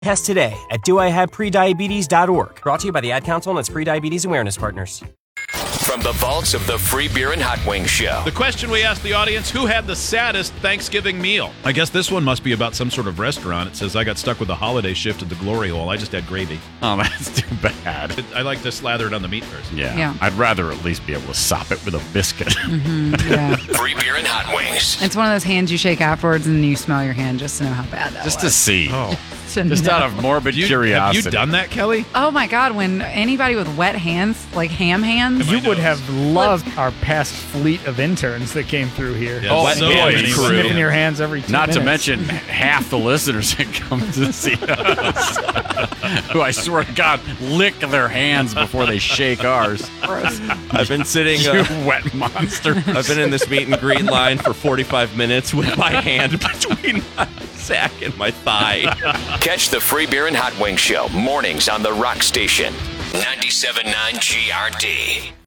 Test today at doihaveprediabetes.org. Brought to you by the Ad Council and its Prediabetes Awareness Partners. From the vaults of the Free Beer and Hot Wings Show. The question we asked the audience, who had the saddest Thanksgiving meal? I guess this one must be about some sort of restaurant. It says, I got stuck with the holiday shift at the Glory Hole. I just had gravy. Oh, that's too bad. I like to slather it on the meat first. Yeah. I'd rather at least be able to sop it with a biscuit. Yeah. Free Beer and Hot Wings. It's one of those hands you shake afterwards and you smell your hand just to know how bad that Just was. to see. Oh. Just out of morbid curiosity. Have you done that, Kelly? Oh my God, when anybody with wet hands, like ham hands. You would have loved our past fleet of interns that came through here. Yeah, wet hand crew. Sniffing your hands every 2 Not minutes. to mention half the listeners that come to see us, who I swear to God lick their hands before they shake ours. I've been sitting. You wet monster. I've been in this meet and greet line for 45 minutes with my hand between my sack and my thigh. Catch the Free Beer and Hot Wings Show mornings on the Rock Station. 97.9 GRD.